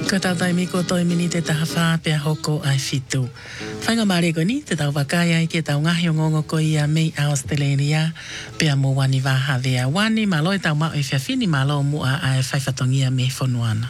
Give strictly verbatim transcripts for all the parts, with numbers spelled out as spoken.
Ko tau tai miko toi mini te taha whā pia hoko ai fitu. Whainga maare ko ni te tau wakaya i ke tau ngahi o ngongo ko ia mei a Australia pia mo wani waha vea wani ma loi tau mao i whiawhini ma lo mua ai whaifatongia me whonuana.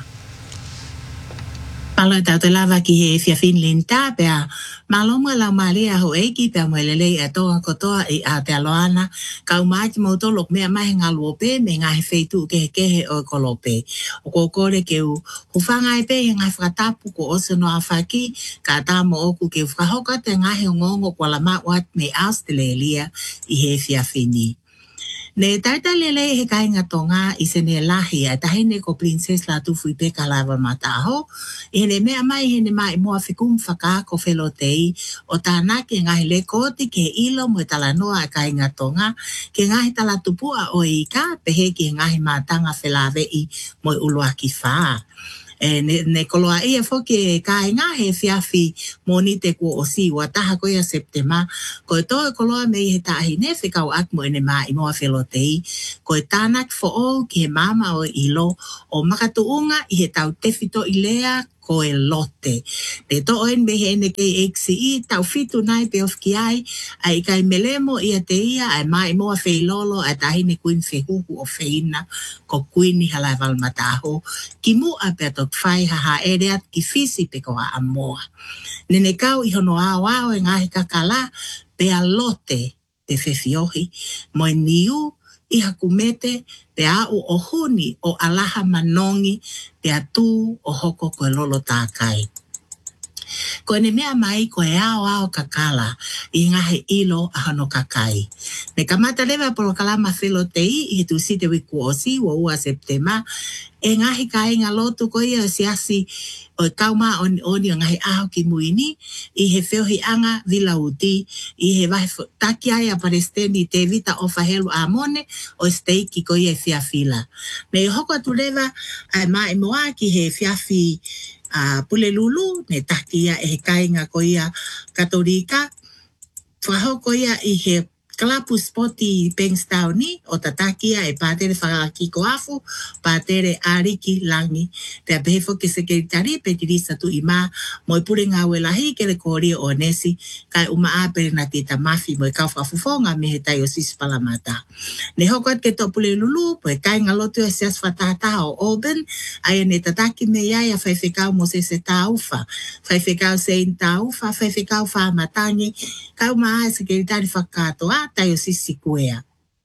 Malo tau te lava ki he whiawhini linta pia malo mua lau maria ho eiki pia mo elelei a toa kotoa i a te aloana kau mai ki mauto lok mea mahi ngā luope me ngā he wheitu ke he kehe o kolope. O kokore ke u hufanga e pe i ngā whakatapu ko oso no a whaki ka tā mo oku ke whahoka te ngahi o ngongo kwa la mawat me Australia i he whiawhini. Ne taita lele he kainga tonga i se ne lahi a tahine ko princess la tufu i pe ka lava mata aho. I hene mea mai hene mai mua whikum whaka ko whelotei o tāna ke ngahi le koti ke ilo mo tala noa a kainga tonga ke ngahi tala tupua o i ka pehe ke ngahi matanga whelawe i mo ulua ki whaa. E ne, ne koloa ia foke e kai ngā he whiawhi moni te kua o si wa taha koia Septema ko e toi koloa me i he tahi ne whikau ak mo ene mā i moa whelotei ko e tānak fo o ki he mama o ilo o makatuunga i he tau tewhito i lea ko e lote. Te to oen me he ene kei X C E tau fitu nai pe of ki ai ai kai melemo ia te ia ai mai moa wheilolo ai tahine kuin whehuhu o wheina ko kuini halai walmataho ki mu a pe tot whai haha ereat ki fisi pe ko a amoa. Nene kau i hono ao ao e ngahi kakala pe a lote te whewhiohi mo e niu i hakumete pe a u o huni o alaha manongi pe a tū o hoko koe lolo tākai. Ko ne mea mai ko e ao ao kakala i ngahe ilo a hano kakai. Me kamata lewa polo kalama whelotei i he tu site wiku osi wa ua Septema e ngahi kai ngā lotu ko ia siasi o kauma oni oni o ngahi aho ki muini i he whiohi anga vila uti i he wahi taki ai a paresteni te vita o whahelu a mone o steiki ko ia whiawhila. Me i hoko atu lewa ai mai moa ki he whiawhi a uh, pule lulu ne takia e he kainga ko ia katolika whahoko ia i he klapu spoti Bankstown ni o tatakia e pātere whakaki ko afu pātere ariki langi te apehefo ke sekretari pe tirisa tu ima mo i pure ngā welahi ke le kōri o nesi kai uma apere na tita mafi mo i kau whafufonga me he tai o sispalamata. Ne hokot ke to pule lulu po e kai ngalotu e sias whatata o Auburn ai ne tataki me iai a whaiwhekau mo se se taufa whaiwhekau se in taufa whaiwhekau whamatangi kai uma a sekretari whakatoa tai o sisi kuea.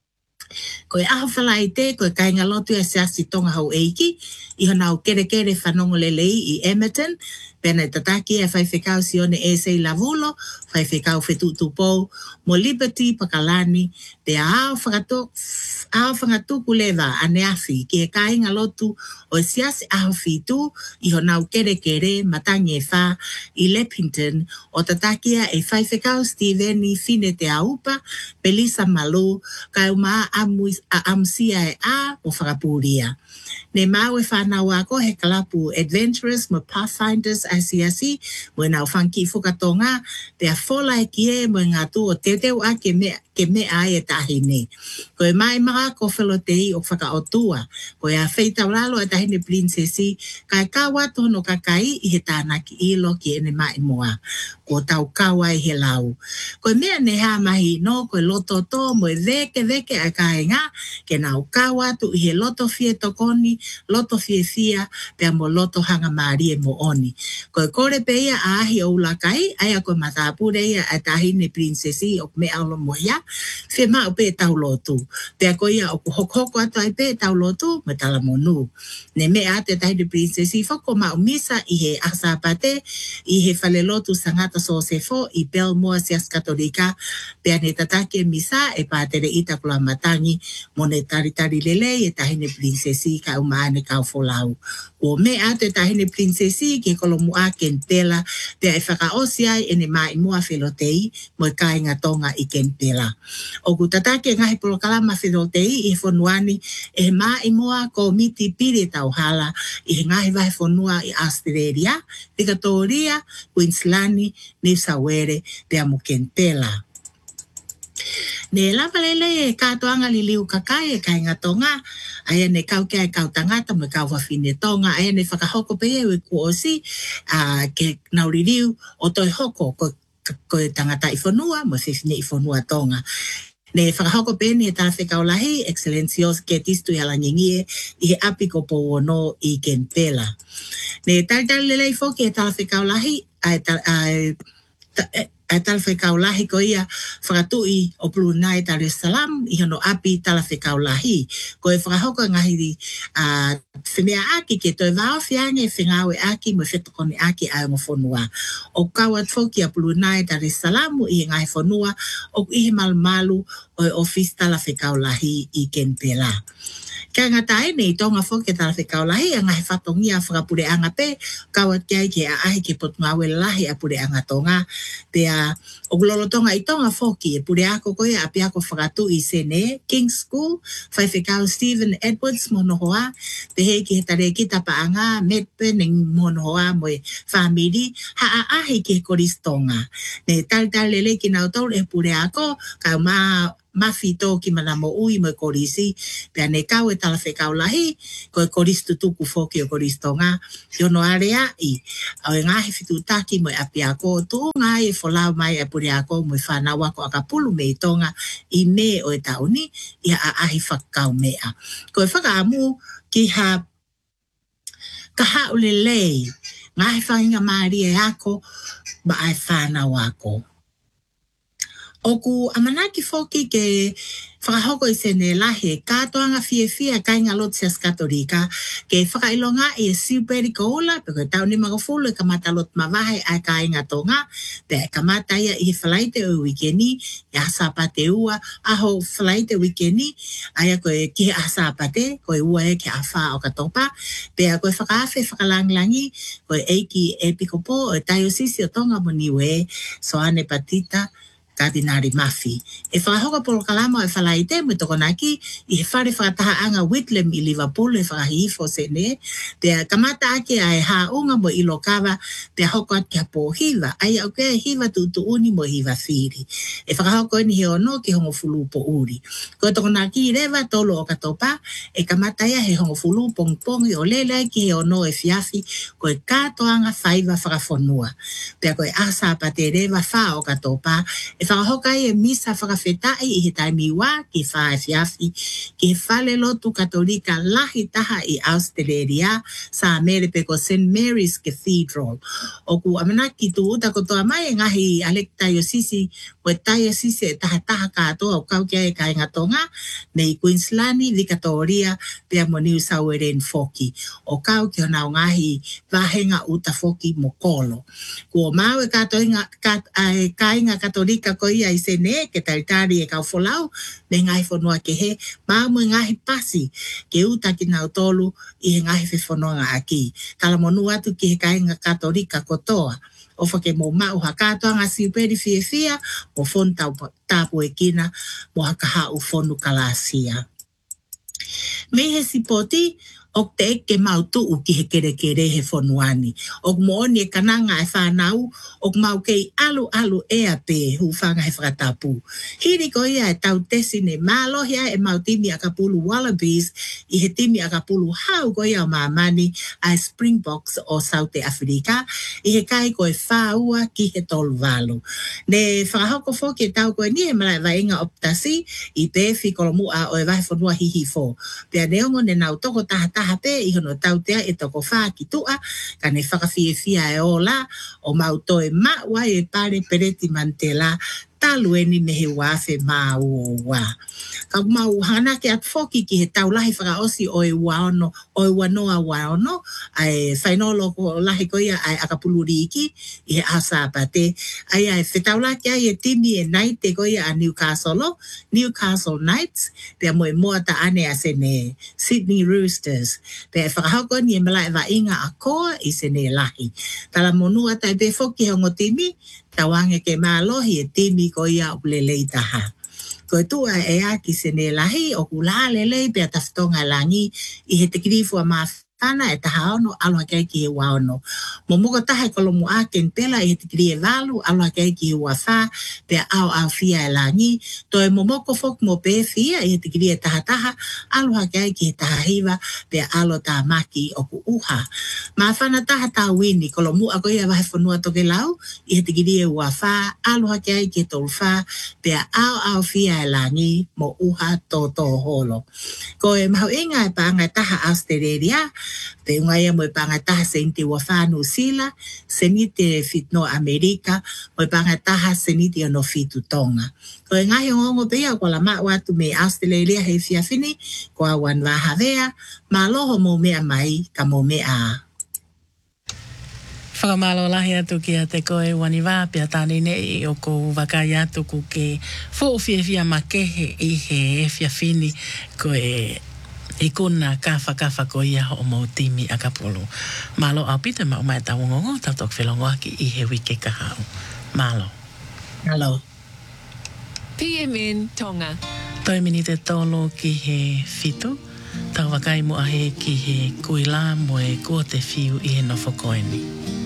Ko e aho whalai te, ko e kainga lotu e seasi tonga hau eiki, i hana o kere kere whanongo lelei i Edmonton, pena e tataki e whaiwhekau si one e sei lavulo, whaiwhekau whetutu pou, mo Liberty Pakalani, te ao whakato, ao whangatuku lewa ane awhi, ki e kainga lotu o e siasi aho whitu, i hana o kere kere matangi e wha, i Lepington, o tatakia e whaiwhekau Steveni fine te aupa, Pelisa Malu, kai uma a amsia e a o whakapuria. Ne mau e whanau ako he kalapu Adventurous mo Pathfinders I C S I mo nau whanki whukatonga te a whola e kie mo ngā tū o te teo a ke mea ke mea e tahine. Ko e mai maa ko whelotei o whakaotua. Ko e a wheitau lalo e tahine princesi kai kawa tono kakai i he tānaki ilo ki ene mai moa. Ko tau kawa i he lau. Ko e mea ne haa mahi no ko e loto to mo e veke veke a kainga ke nau kawa tu i he loto fie tokoni, loto fie fia, pea mo loto hanga maari e mo oni. Ko e kore pe ia a ahi o ulakai, aia ko matapure ia a tahine princesi o mea alo moia, fe ma o pe tau lotu. Pea ko ia o kuhoko atu ai pe tau lotu, me tala monu. Ne mea ate tahine princesi foko ma o misa i he asapate, i he fale lotu sangata so se fo, i Belmore sias katolika, pea ne tatake misa e pātere ita kula matangi, mo ne taritari lele e tahine princesi ka umaane kau folau. O me ate tahine princesi ke kolomu a kentela, pea e whakaosi ai ene mai mua whelotei, mo e kainga tonga i kentela. O kutatake ngahi polokalama whelotei i whonuani, e mai mua ko miti piri tau hala, i ngahi vai whonua i Australia, Victoria, Queenslandi, New South Wales, pea mo kentela. Ne lava lele e katoanga li liu kakai e kai ngā tonga, aia ne kau kia e kau tangata me kau whawhine tonga, aia ne whakahoko pe e ko osi, uh, ke nauri liu o toi hoko ko, ko tangata i whanua, mo whiwhine i whanua tonga. Ne whakahoko pēni e tāwhi kaulahi, Excellencios ke tistu i alangingie i he api ko po no i Kempela. Ne tātari lelei whoki e tāwhi kaulahi, ai tāwhi kaulahi ko ia whakatui o Brunei Dar es Salaam i hono api tāwhi kaulahi. Ko e whakahoko ngahi uh, whenea aki ke toi wao whiange whengawe aki mo whetokone aki ai mo whanua. O kawa whoki a Brunei Dar es Salaam i ngai whanua o i he malu o office tāwhi kaulahi i Kempela. Kia ngā tae nei tonga whoke tāwhi kaulahi a ngahi whatongia whakapure anga pe kawat kia ke a ahi ke potunga lahi a pure anga tonga pea o glolo tonga i tonga whoki e pure ako koe a pia ko whakatu i sene King's School whaiwhikau Stephen Edwards mono hoa pe hei ki he tare ki tapa anga metpe ning mono hoa mo e whamiri ha a ahi ke koristonga ne tal tal lele ki nau tau e pure ako kau maa mafi tō ki mana mo ui mo korisi, pia ne kau e tāwhi kaulahi, ko e koristu tuku whoki o koristonga, i ono area i, au e ngahi fitu taki mo e api ako, tō ngai e wholau mai e puri ako mo e whanau ako akapulu me i tonga i me o e tauni, i a ahi whakau mea. Ko e whakaamu ki ha kaha ule lei, ngahi whainga maari e ako, ma ai whanau ako. Oku amanaki foki ke whakahoko i sene lahe, kātoanga fie fie kai ngā lotias katolika, ke whakailonga i e siuperi koula, pe koe tau ni magafulu e kamata lot mawahe ai kai ngā tonga, pe e kamata ia i he whalaite o wikeni, i asapate ua, aho whalaite wikeni, aia koe ki he asapate, koe ua e ke awha o katopa, pe a koe whakaafe whakalanglangi, koe eiki e pikopo, o taio sisi o tonga moniwe, so ane patita, Kardinari Mafi. E whakahoka polo kalama e whalaite me toko naki i he whare whakataha anga Whitlam i Liverpool e whakahifo sene. Pea kamata ake a e haunga mo ilo kawa pea hoko at kia po hiva. Ai au kea hiva tu tu uni mo hiva whiri. E whakahoko ni he ono ki hongo fulu po uri. Ko toko naki i rewa tolo o katopa e kamata ia he hongo fulu pong pongi o lele ki he ono e fiafi ko e katoanga whaiva whakafonua. Pea ko e asa pate rewa wha o katopa e whakahokai e misa whakawhetai i he taimiwa ki whae fiafi ki he whale lotu katolika lahi taha i Australia sa Ameripe ko Saint Mary's Cathedral. O ku amanaki tu uta kotoa mai e ngahi alek tayo sisi o e tayo sisi e taha taha katoa o kau kia e kai ngatonga me i Queenslandi, Victoria, pia mo New South Wales foki. O kau kia nao ngahi vahenga uta foki mo kolo. Kua mau e katoa kat, kai nga katolika ko ia i sene ke taritari e kau wholau me ngai whanua ke he mau mo ngahi pasi ke uta ki nau tolu i he ngahi whewhanonga aki. Kala monu atu ki he kai nga katolika kotoa. O whake mo mau hakatoa ngā siuperi fie fia mo whonu tāpu e kina mo hakaha u whonu kalasia. Me he sipoti o te eke mau tuu ki he kere kere he whonuani. O mooni e kananga e whanau, o mau kei alu alu ea pe hu whanga he whakatapu. Hiri ko ia e tau tesi ne mālohia e mau timi a kapulu Wallabies i he timi a kapulu hau ko ia o mamani a Springboks o South Africa i he kai ko e whaua ki he tolu walu. Ne whakahoko fo ki e tau ko e ni he malai vainga optasi i pefi kolomua o e wahi whanua hihi fo. Pea neongo ne nau toko tahata hape i hono tautea e toko whaa ki tua, ka ne whakawhie fia e o la, o mauto e maua e pare pereti mantela, talu e ni mehe wafe maa ua ua. Ka mau hana ke at foki ki he taulahi whakaosi o e waono, o e wanoa waono, ai whainolo ko lahi ko ia ai akapuluri iki, i he asa pate, ai ai whetaula ki ai e timi e naite ko ia a Newcastle, Newcastle Knights, pia mo e moa ta ane a sene Sydney Roosters, pia e whakahauko ni e mala e wa inga a koa i sene lahi. Tala monua tai pe foki hongo timi, tawange ke mālohi e timi ko ia upulelei taha. Ko e tua e aki sene lahi o kula lelei pia taftonga langi i he te kirifua maa tana e taha ono aloha kai ki he wa ono. Mo muka taha e kolomu a kentela e te kiri e lalu aloha kai ki he wa wha pe au au fia e langi. To e momoko fok mo pe fia e te kiri e taha taha aloha kai ki he taha hiva pe alo ta maki o ku uha. Ma whana taha ta wini kolomu a koe a wahe whanua toke lau i he te kiri e wa wha aloha kai ki he tolu wha pe au au fia e langi mo uha to to holo. Ko e mahu inga e pāngai taha Australia, te ungaia mo e pāngai taha se inti wa whānu sila, se nite fit no Amerika, mo e pāngai taha se niti no fitu tonga. Ko e ngahi ngongo pia ko la maa watu me Australia hei fia fini, ko a wan wahawea, ma loho mo mea mai ka mo mea. Whakamalo lahi atu ki a te koe waniwā pia tāne nei o ko wakai atu ku ke fo fia fia makehe i he fia fini ko e i kuna ka whakawha ko ia ho mo timi a kapolo. Malo au pita ma umai tau ngongo tau tok whelongo aki i he wike ka hau. Malo. Hello. P M N Tonga. Toi mini te tolo ki he fitu. Tau wakai mo ahe ki he kuila mo e ko te fiu i he nofo koeni.